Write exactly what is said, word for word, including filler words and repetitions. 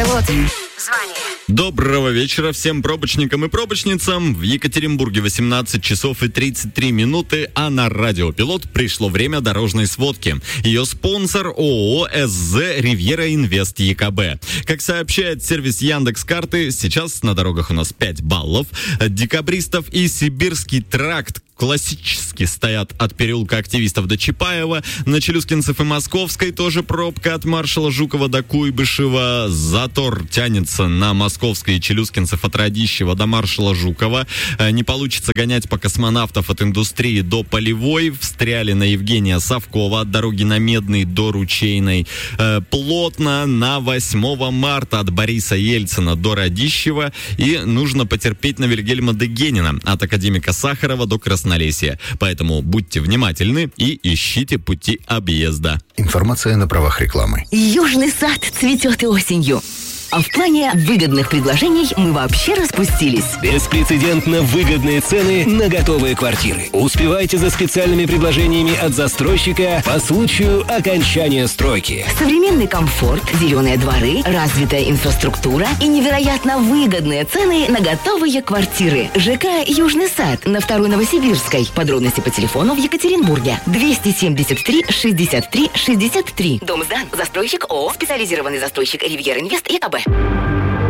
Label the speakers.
Speaker 1: вот, звони.
Speaker 2: Доброго вечера всем пробочникам и пробочницам. В Екатеринбурге восемнадцать часов и тридцать три минуты, а на Радио Пилот пришло время дорожной сводки. Ее спонсор ООО СЗ «Ривьера Инвест ЕКБ». Как сообщает сервис Яндекс.Карты, сейчас на дорогах у нас пять баллов. Декабристов и Сибирский тракт классически стоят от переулка Активистов до Чапаева. На Челюскинцев и Московской тоже пробка от маршала Жукова до Куйбышева. Затор тянется на Московской и Челюскинцев от Радищева до маршала Жукова. Не получится гонять по Космонавтов от Индустрии до Полевой. Встряли на Евгения Савкова от дороги на Медный до Ручейной. Плотно на восьмого марта от Бориса Ельцина до Радищева. И нужно потерпеть на Вильгельма Дегенина от Академика Сахарова до Красноярска. Поэтому будьте внимательны и ищите пути объезда.
Speaker 3: Информация на правах рекламы.
Speaker 1: Южный сад цветет и осенью. А в плане выгодных предложений мы вообще распустились.
Speaker 4: Беспрецедентно выгодные цены на готовые квартиры. Успевайте за специальными предложениями от застройщика по случаю окончания стройки.
Speaker 1: Современный комфорт, зеленые дворы, развитая инфраструктура и невероятно выгодные цены на готовые квартиры. ЖК «Южный сад» на второй Новосибирской. Подробности по телефону в Екатеринбурге. двести семьдесят три шестьдесят три шестьдесят три. Дом сдан. Застройщик ООО «Специализированный застройщик Ривьера Инвест ЕКБ».